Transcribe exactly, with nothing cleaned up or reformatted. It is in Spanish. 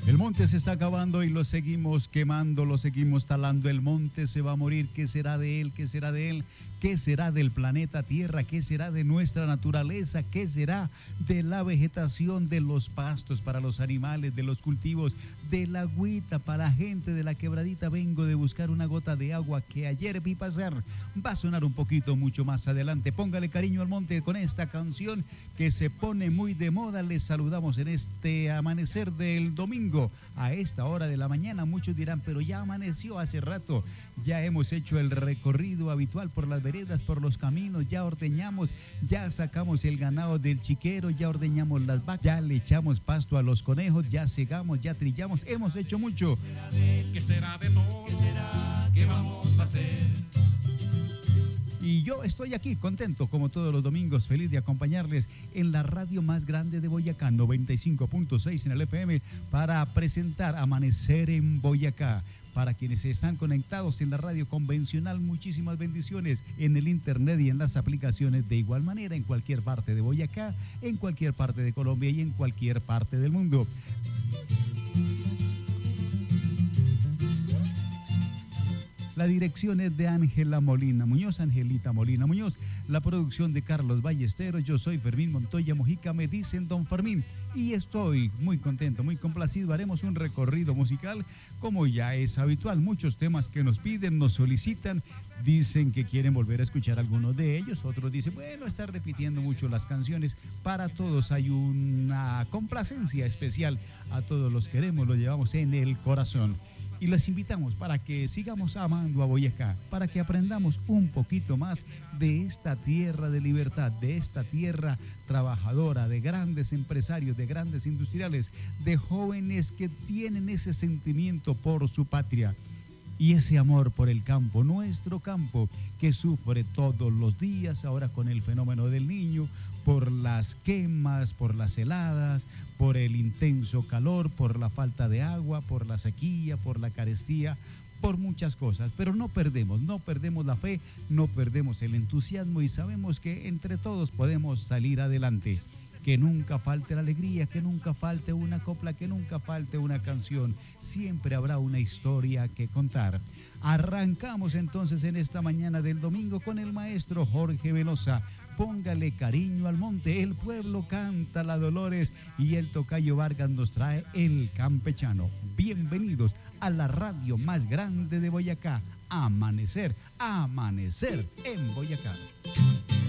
El monte se está acabando y lo seguimos quemando, lo seguimos talando. El monte se va a morir. ¿Qué será de él? ¿Qué será de él? ¿Qué será del planeta Tierra? ¿Qué será de nuestra naturaleza? ¿Qué será de la vegetación, de los pastos para los animales, de los cultivos, de la agüita para la gente de la quebradita? Vengo de buscar una gota de agua que ayer vi pasar. Va a sonar un poquito mucho más adelante. Póngale cariño al monte con esta canción que se pone muy de moda. Les saludamos en este amanecer del domingo a esta hora de la mañana. Muchos dirán, pero ya amaneció hace rato. Ya hemos hecho el recorrido habitual por las veredas, por los caminos, ya ordeñamos, ya sacamos el ganado del chiquero, ya ordeñamos las vacas, ya le echamos pasto a los conejos, ya segamos, ya trillamos, hemos hecho mucho. ¿Qué será de todo? ¿Qué será? ¿Qué vamos a hacer? Y yo estoy aquí contento como todos los domingos, feliz de acompañarles en la radio más grande de Boyacá, noventa y cinco punto seis en el F M, para presentar Amanecer en Boyacá. Para quienes están conectados en la radio convencional, muchísimas bendiciones en el internet y en las aplicaciones de igual manera en cualquier parte de Boyacá, en cualquier parte de Colombia y en cualquier parte del mundo. La dirección es de Ángela Molina Muñoz, Angelita Molina Muñoz. La producción de Carlos Ballesteros. Yo soy Fermín Montoya Mojica, me dicen Don Fermín. Y estoy muy contento, muy complacido. Haremos un recorrido musical como ya es habitual. Muchos temas que nos piden, nos solicitan. Dicen que quieren volver a escuchar algunos de ellos. Otros dicen, bueno, está repitiendo mucho las canciones. Para todos hay una complacencia especial. A todos los queremos, los llevamos en el corazón. Y les invitamos para que sigamos amando a Boyacá, para que aprendamos un poquito más de esta tierra de libertad, de esta tierra trabajadora, de grandes empresarios, de grandes industriales, de jóvenes que tienen ese sentimiento por su patria y ese amor por el campo, nuestro campo, que sufre todos los días ahora con el fenómeno del Niño, por las quemas, por las heladas, por el intenso calor, por la falta de agua, por la sequía, por la carestía, por muchas cosas. Pero no perdemos, no perdemos la fe, no perdemos el entusiasmo y sabemos que entre todos podemos salir adelante. Que nunca falte la alegría, que nunca falte una copla, que nunca falte una canción. Siempre habrá una historia que contar. Arrancamos entonces en esta mañana del domingo con el maestro Jorge Velosa. Póngale cariño al monte, el pueblo canta la Dolores y el tocayo Vargas nos trae el campechano. Bienvenidos a la radio más grande de Boyacá. Amanecer, amanecer en Boyacá.